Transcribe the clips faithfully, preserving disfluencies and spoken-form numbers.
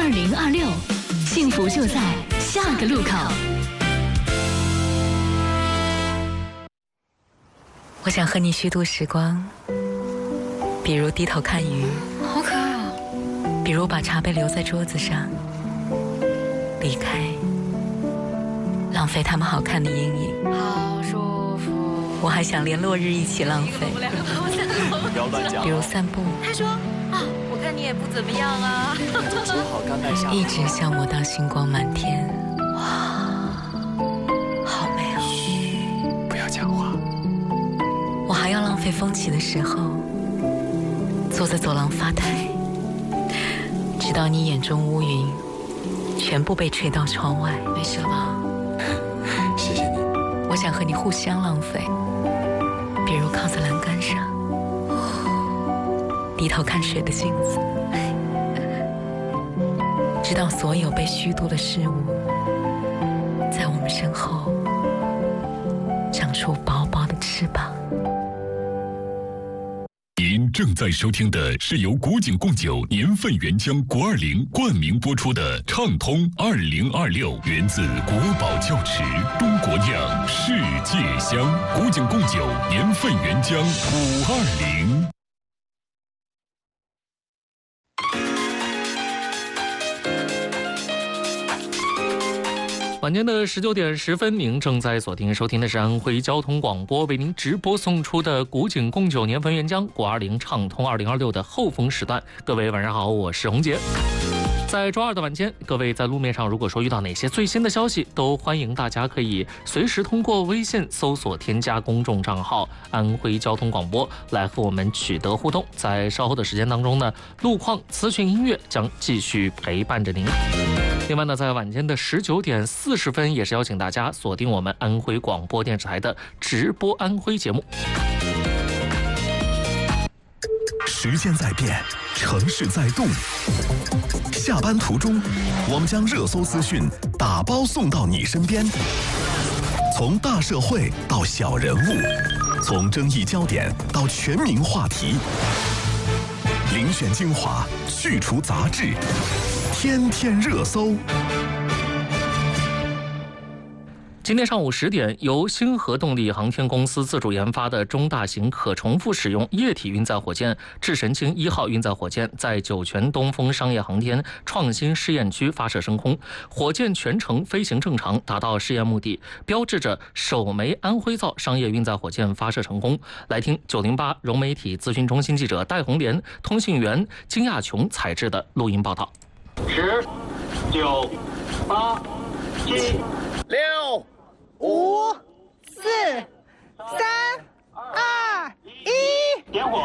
二零二六，幸福就在下个路口。 我想和你虚度时光，比如低头看鱼， 好可爱哦； 比如把茶杯留在桌子上，离开，浪费他们好看的阴影。 好舒服。 我还想连落日一起浪费， 不要乱讲。 比如散步。 他说啊，我看你也不怎么样啊。 煮好干麦下。 一直消磨到星光满天。哇，好美哦！ 嘘，不要讲话。 我还要浪费风起的时候，坐在走廊发呆，直到你眼中乌云全部被吹到窗外。 没事吧？ 谢谢你。 我想和你互相浪费，比如靠在栏杆上，低头看水的镜子，直到所有被虚度的事物在我们身后长出薄薄的翅膀。 您正在收听的是由古井贡酒年份原浆国二零冠名播出的《畅通二零二六》，源自国宝窖池，中国酿，世界香。古井贡酒年份原浆五二零。 晚间的十九点十分，您正在锁定收听的是安徽交通广播为您直播送出的古井贡酒年份原浆国二零畅通二零二六的后风时段。各位晚上好，我是洪杰。在周二的晚间，各位在路面上如果说遇到哪些最新的消息，都欢迎大家可以随时通过微信搜索添加公众账号安徽交通广播来和我们取得互动。在稍后的时间当中呢，路况、资讯、音乐将继续陪伴着您。另外呢，在晚间的十九点四十分，也是邀请大家锁定我们安徽广播电视台的直播安徽节目。 时间在变，城市在动。下班途中，我们将热搜资讯打包送到你身边。从大社会到小人物，从争议焦点到全民话题，遴选精华，去除杂质，天天热搜。 今天上午十点，由星河动力航天公司自主研发的中大型可重复使用液体运载火箭智神星一号运载火箭在酒泉东风商业航天创新试验区发射升空，火箭全程飞行正常，达到试验目的，标志着首枚安徽造商业运载火箭发射成功。来听九零八融媒体咨询中心记者戴红莲、通信员金亚琼采制的录音报道。 十、九、八、七、 六。五、四、三、二、一， 点火。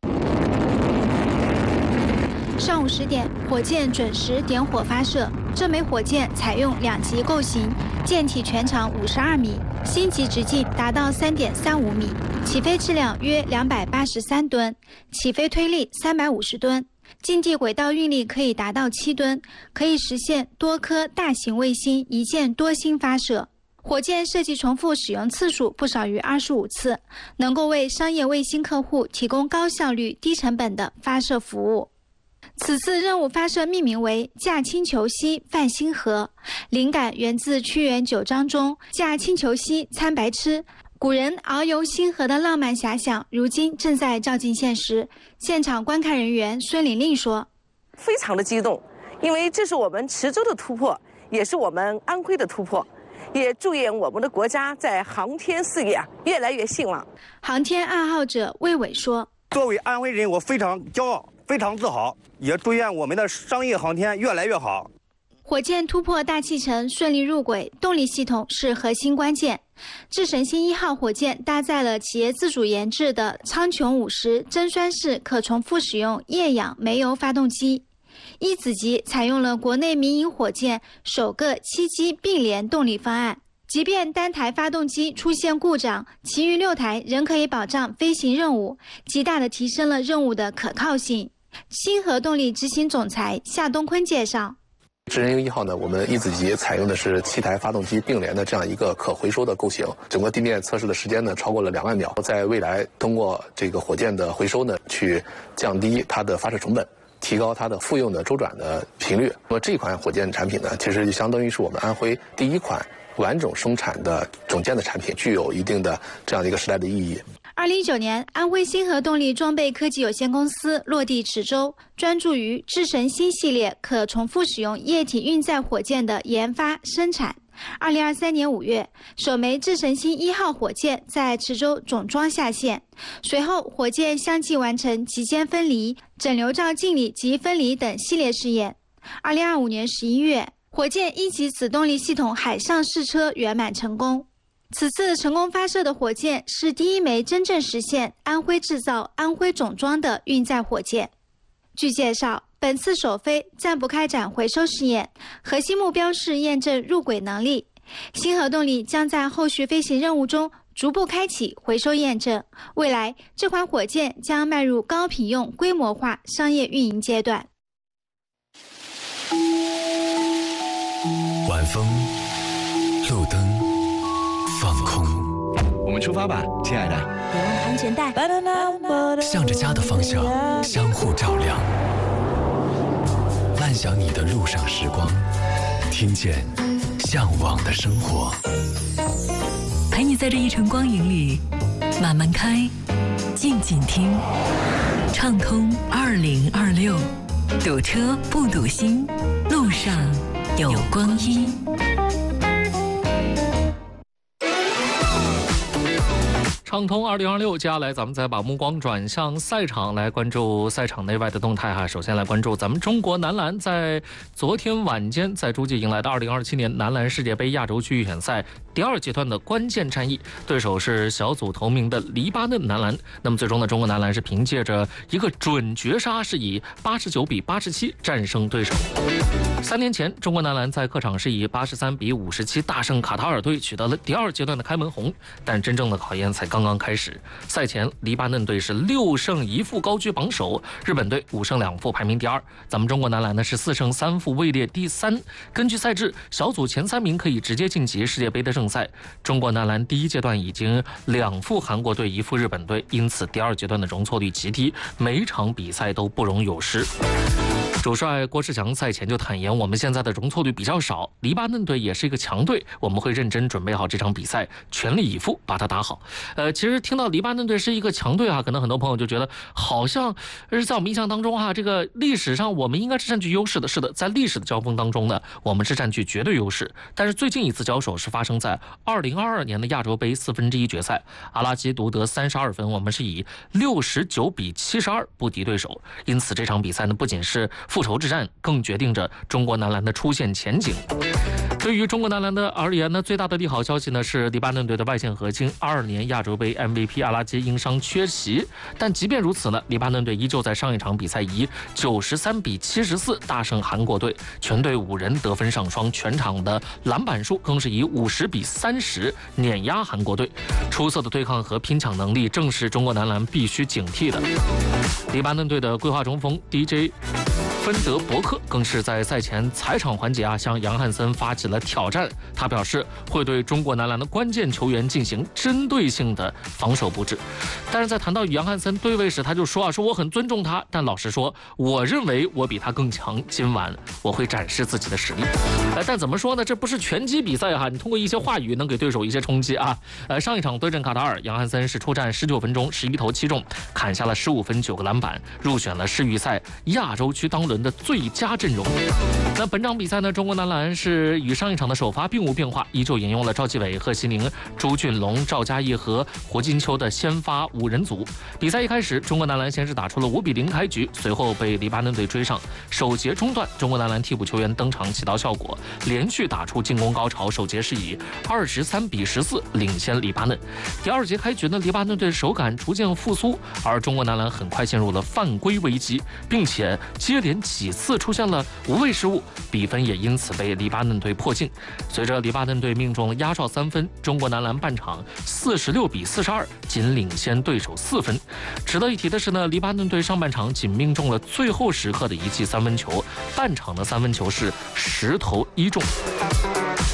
上午十点，火箭准时点火发射。这枚火箭采用两级构型，舰体全长五十二米，星级直径达到三点三五米，起飞质量约两百八十三吨，起飞推力三百五十吨。近地轨道运力可以达到七吨，可以实现多颗大型卫星一箭多星发射。火箭设计重复使用次数不少于二十五次，能够为商业卫星客户提供高效率、低成本的发射服务。此次任务发射命名为“驾轻求息泛星河”，灵感源自屈原九章中“驾轻求息参白痴”。古人遨游星河的浪漫遐想，如今正在照进现实。现场观看人员孙玲玲说：“ 非常的激动，因为这是我们池州的突破，也是我们安徽的突破。”也祝愿我们的国家在航天事业越来越兴旺。 航天爱好者魏伟说：“ 作为安徽人，我非常骄傲，非常自豪，也祝愿我们的商业航天越来越好。” 火箭突破大气层顺利入轨，动力系统是核心关键。智神星一号火箭搭载了企业自主研制的苍穹五十增酸式可重复使用液氧煤油发动机。一子级采用了国内民营火箭首个七机并联动力方案，即便单台发动机出现故障，其余六台仍可以保障飞行任务，极大地提升了任务的可靠性。星河动力执行总裁夏东坤介绍： 智神星一号呢，我们一子级采用的是七台发动机并联的这样一个可回收的构型，整个地面测试的时间呢超过了两万秒，在未来通过这个火箭的回收呢，去降低它的发射成本。 提高它的复用的周转的频率。那么这款火箭产品呢，其实就相当于是我们安徽第一款完整生产的种箭的产品，具有一定的这样的一个时代的意义。 二零一九年，安徽星河动力装备科技有限公司落地池州，专注于智神星系列可重复使用液体运载火箭的研发生产。二零二三年五月，首枚智神星一号火箭在池州总装下线，随后火箭相继完成极间分离、整流罩敬礼及分离等系列试验。二零二五年十一月，火箭一级子动力系统海上试车圆满成功。此次成功发射的火箭是第一枚真正实现安徽制造、安徽总装的运载火箭。据介绍，本次首飞暂不开展回收试验，核心目标是验证入轨能力。星河动力将在后续飞行任务中逐步开启回收验证，未来这款火箭将迈入高品用规模化商业运营阶段。 晚风，路灯，放空。 我们出发吧，亲爱的。 别忘安全带。 向着家的方向，相互照亮。慢享你的路上时光，听见向往的生活。 陪你在这一程光影里，慢慢开，静静听。畅通二零二六，堵车不堵心，路上有光阴。 畅通二零二六，接下来咱们再把目光转向赛场，来关注赛场内外的动态哈。首先来关注咱们中国男篮在昨天晚间在诸暨迎来的二零二七年男篮世界杯亚洲区预选赛第二阶段的关键战役，对手是小组头名的黎巴嫩男篮。那么最终呢，中国男篮是凭借着一个准绝杀，是以八十九比八十七战胜对手。三年前，中国男篮在客场是以八十三比五十七大胜卡塔尔队，取得了第二阶段的开门红，但真正的考验才刚刚开始。赛前，黎巴嫩队是六胜一负高居榜首，日本队五胜两负排名第二。咱们中国男篮呢是四胜三负位列第三。根据赛制，小组前三名可以直接晋级世界杯的正赛。中国男篮第一阶段已经两负韩国队，一负日本队，因此第二阶段的容错率极低，每场比赛都不容有失。主帅郭士强赛前就坦言，我们现在的容错率比较少，黎巴嫩队也是一个强队，我们会认真准备好这场比赛，全力以赴把它打好。呃，其实听到黎巴嫩队是一个强队啊，可能很多朋友就觉得好像是在我们印象当中啊，这个历史上我们应该是占据优势的。是的，在历史的交锋当中呢，我们是占据绝对优势。但是最近一次交手是发生在二零二二年的亚洲杯四分之一决赛，阿拉基独得三十二分，我们是以六十九比七十二不敌对手。因此这场比赛呢，不仅是复仇之战，更决定着中国男篮的出线前景。对于中国男篮的而言呢，最大的利好消息呢是黎巴嫩队的外线核心二二年亚洲杯 M V P 阿拉基因伤缺席。但即便如此呢，黎巴嫩队依旧在上一场比赛以九十三比七十四大胜韩国队，全队五人得分上双，全场的篮板数更是以五十比三十碾压韩国队。出色的对抗和拼抢能力正是中国男篮必须警惕的。黎巴嫩队的规划中锋 D J芬德伯克更是在赛前采场环节啊，向杨汉森发起了挑战。他表示会对中国男篮的关键球员进行针对性的防守布置。但是在谈到与杨汉森对位时，他就说啊，说我很尊重他，但老实说，我认为我比他更强。今晚我会展示自己的实力。呃，但怎么说呢？这不是拳击比赛哈，你通过一些话语能给对手一些冲击啊。呃，上一场对阵卡塔尔，杨汉森是出战十九分钟，十一投七中，砍下了十五分九个篮板，入选了世预赛亚洲区当轮的最佳阵容。那本场比赛呢，中国男篮是与上一场的首发并无变化，依旧引用了赵继伟、贺西宁、朱俊龙、赵嘉译和胡金秋的先发五人组。比赛一开始，中国男篮先是打出了五比零开局，随后被黎巴嫩队追上，首节中段，中国男篮替补球员登场起到效果，连续打出进攻高潮，首节是以二十三比十四领先黎巴嫩。第二节开局呢，黎巴嫩队手感逐渐复苏，而中国男篮很快陷入了犯规危机，并且接连几次出现了无谓失误，比分也因此被黎巴嫩队迫近。随着黎巴嫩队命中了压哨三分，中国男篮半场四十六比四十二仅领先对手四分。值得一提的是呢，黎巴嫩队上半场仅命中了最后时刻的一记三分球，半场的三分球是十投一中。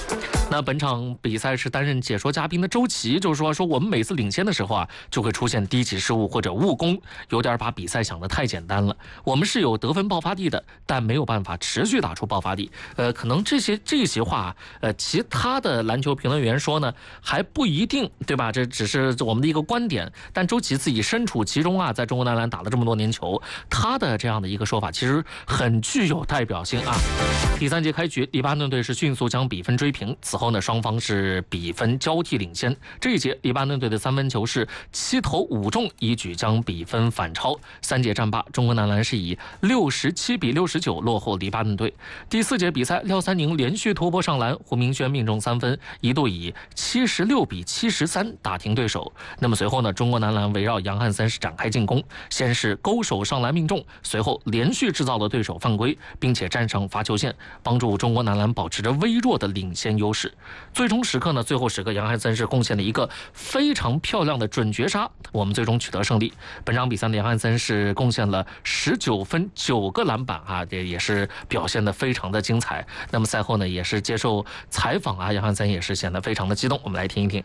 那本场比赛是担任解说嘉宾的周琦，就是说说我们每次领先的时候啊，就会出现低级失误或者误攻，有点把比赛想得太简单了。我们是有得分爆发力的，但没有办法持续打出爆发力。呃，可能这些这些话，呃，其他的篮球评论员说呢，还不一定，对吧？这只是我们的一个观点。但周琦自己身处其中啊，在中国男篮打了这么多年球，他的这样的一个说法其实很具有代表性啊。第三节开局，黎巴嫩队是迅速将比分追平，此后呢，双方是比分交替领先。这一节，黎巴嫩队的三分球是七投五中，一举将比分反超。三节战罢，中国男篮是以六十七比六十九落后黎巴嫩队。第四节比赛，廖三宁连续突破上篮，胡明轩命中三分，一度以七十六比七十三打停对手。那么随后呢，中国男篮围绕杨汉森是展开进攻，先是勾手上篮命中，随后连续制造了对手犯规，并且站上罚球线，帮助中国男篮保持着微弱的领先优势。最终时刻呢，最后时刻杨汉森是贡献了一个非常漂亮的准绝杀，我们最终取得胜利。本场比赛的杨汉森是贡献了十九分九个篮板啊，这也是表现得非常的精彩。那么赛后呢，也是接受采访啊，杨汉森也是显得非常的激动，我们来听一听。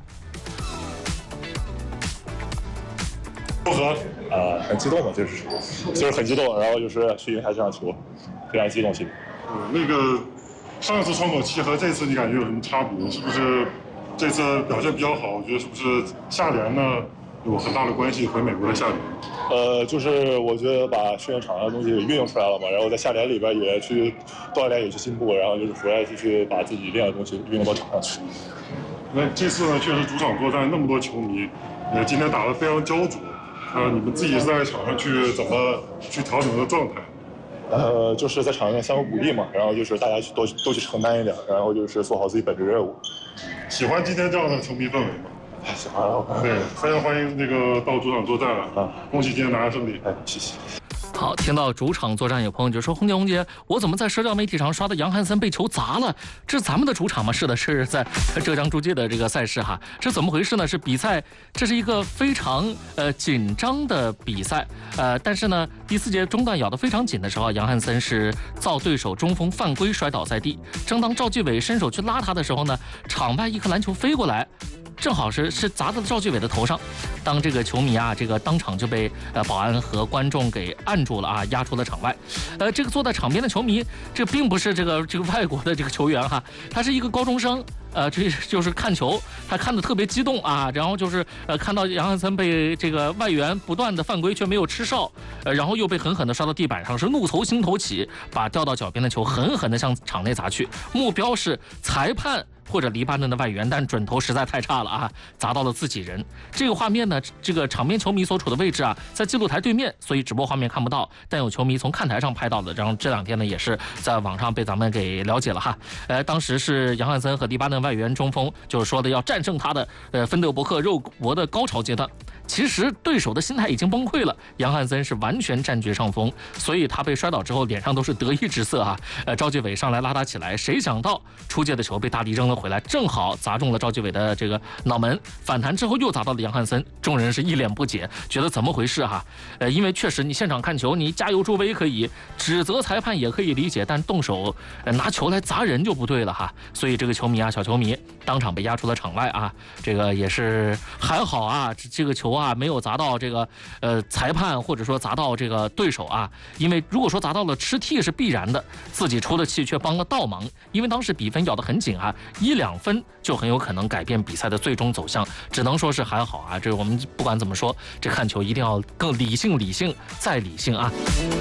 如何？呃，很激动的，就是就是很激动，然后就是去赢下这场球，非常激动心。 呃，那个上一次窗口期和这次你感觉有什么差别？是不是这次表现比较好？我觉得是不是下联呢有很大的关系和美国的下联？ 呃，就是我觉得把训练场上的东西运用出来了嘛，然后在下联里边也去锻炼，也去进步，然后就是回来继续把自己练的东西运用到场上去。 那这次呢，确实主场作战那么多球迷，呃，今天打得非常焦灼。呃，你们自己是在场上去怎么去调整这个状态？ 呃，就是在场上相互鼓励嘛，然后就是大家去都都去承担一点，然后就是做好自己本职任务。 喜欢今天这样的球迷氛围吗？ 太喜欢了。 对，非常欢迎那个到主场作战了啊！恭喜今天拿下胜利！ 哎，谢谢。 好，听到主场作战，有朋友就说：“红姐，红姐，我怎么在社交媒体上刷到杨汉森被球砸了？这是咱们的主场吗？”是的，是在浙江诸暨的这个赛事哈。这怎么回事呢？是比赛，这是一个非常呃紧张的比赛，呃，但是呢，第四节中段咬得非常紧的时候，杨汉森是遭对手中锋犯规摔倒在地。正当赵继伟伸手去拉他的时候呢，场外一颗篮球飞过来。正好是是砸到赵继伟的头上，当这个球迷啊，这个当场就被呃保安和观众给按住了啊，押出了场外。呃，这个坐在场边的球迷，这并不是这个这个外国的这个球员哈，他是一个高中生。呃，这就是看球，他看得特别激动啊，然后就是呃看到杨汉森被这个外援不断的犯规却没有吃哨，呃，然后又被狠狠的摔到地板上，是怒从心头起，把掉到脚边的球狠狠的向场内砸去，目标是裁判或者黎巴嫩的外援，但准头实在太差了啊，砸到了自己人。这个画面呢，这个场边球迷所处的位置啊，在记录台对面，所以直播画面看不到，但有球迷从看台上拍到的，然后这两天呢也是在网上被咱们给了解了哈。呃，当时是杨汉森和黎巴嫩外援中锋就是说的要战胜他的呃芬德伯克肉搏的高潮阶段。其实对手的心态已经崩溃了，杨汉森是完全占据上风，所以他被摔倒之后脸上都是得意之色啊。呃，赵继伟上来拉他起来，谁想到出界的球被大力扔了回来，正好砸中了赵继伟的这个脑门，反弹之后又砸到了杨汉森，众人是一脸不解，觉得怎么回事哈？呃，因为确实你现场看球，你加油助威可以，指责裁判也可以理解，但动手、呃、拿球来砸人就不对了哈。所以这个球迷啊，小球迷当场被押出了场外啊，这个也是还好啊，这个球啊没有砸到这个呃裁判或者说砸到这个对手啊，因为如果说砸到了吃替是必然的，自己出了气却帮了倒忙，因为当时比分咬得很紧啊，一两分就很有可能改变比赛的最终走向，只能说是还好啊。这我们不管怎么说，这看球一定要更理性，理性再理性啊。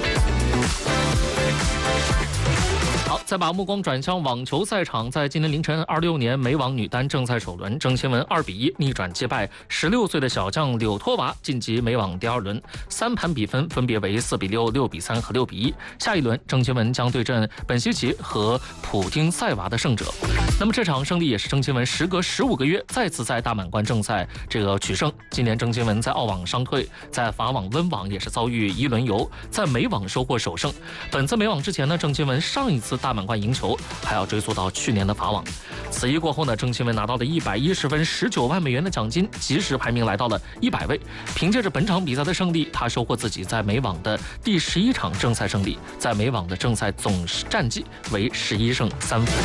好，再把目光转向网球赛场，在今天凌晨二六年美网女单正赛首轮，郑钦文二比一逆转击败十六岁的小将柳托娃，晋级美网第二轮，三盘比分分别为四比六、六比三和六比一。下一轮，郑钦文将对阵本西奇和普丁塞娃的胜者。那么这场胜利也是郑钦文时隔十五个月再次在大满贯正赛这个取胜。今年郑钦文在澳网伤退，在法网、温网也是遭遇一轮游，在美网收获首胜。本次美网之前呢，郑钦文上一次大满贯赢球，还要追溯到去年的法网。此役过后呢，郑钦文拿到了一百一十分、十九万美元的奖金，即时排名来到了一百位。凭借着本场比赛的胜利，他收获自己在美网的第十一场正赛胜利，在美网的正赛总战绩为十一胜三负。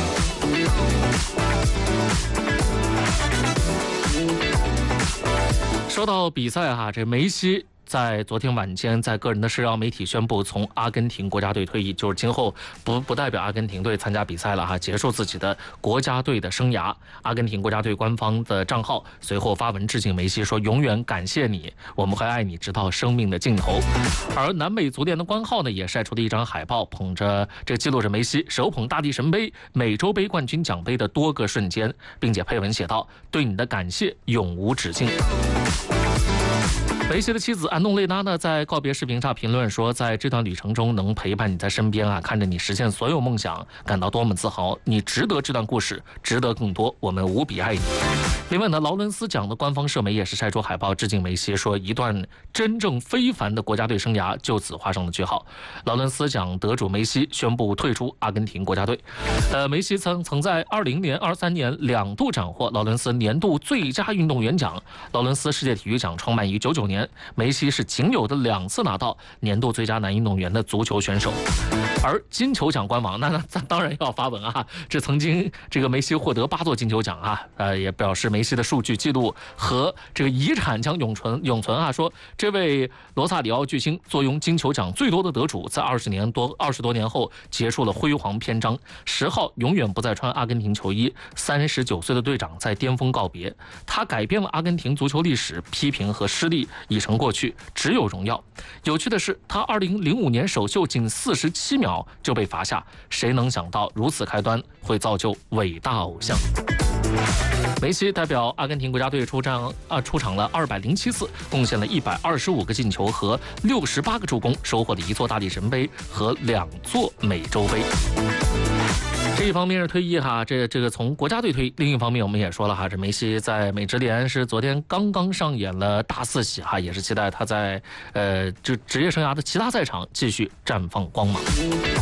说到比赛哈，这梅西在昨天晚间在个人的社交媒体宣布从阿根廷国家队退役，就是今后不不代表阿根廷队参加比赛了哈，结束自己的国家队的生涯。阿根廷国家队官方的账号随后发文致敬梅西，说永远感谢你，我们会爱你直到生命的尽头。而南美足联的官号呢也晒出了一张海报，捧着这记录着梅西手捧大地神杯、美洲杯冠军奖杯的多个瞬间，并且配文写道：对你的感谢永无止境。梅西的妻子安东蕾娜呢，在告别视频上评论说，在这段旅程中能陪伴你在身边啊，看着你实现所有梦想，感到多么自豪！你值得这段故事，值得更多，我们无比爱你。另外呢，劳伦斯奖的官方社媒也是晒出海报致敬梅西，说一段真正非凡的国家队生涯就此画上了句号。劳伦斯奖得主梅西宣布退出阿根廷国家队。呃，梅西曾曾在二零年、二三年两度斩获劳伦斯年度最佳运动员奖。劳伦斯世界体育奖创办于九九年。梅西是仅有的两次拿到年度最佳男运动员的足球选手。而金球奖官网那那当然要发文啊，这曾经这个梅西获得八座金球奖啊，呃也表示梅西的数据记录和这个遗产将永存永存啊，说这位罗萨里奥巨星坐拥金球奖最多的得主，在二十年多二十多年后结束了辉煌篇章。十号永远不再穿阿根廷球衣，三十九岁的队长在巅峰告别，他改变了阿根廷足球历史，批评和失利已成过去，只有荣耀。有趣的是，他二零零五年首秀仅四十七秒就被罚下，谁能想到如此开端会造就伟大偶像？梅西代表阿根廷国家队出战啊出场了二百零七次，贡献了一百二十五个进球和六十八个助攻，收获了一座大力神杯和两座美洲杯。这一方面是退役哈，这这个从国家队退役；另一方面我们也说了哈，这梅西在美职联是昨天刚刚上演了大四喜哈，也是期待他在呃这职业生涯的其他赛场继续绽放光芒。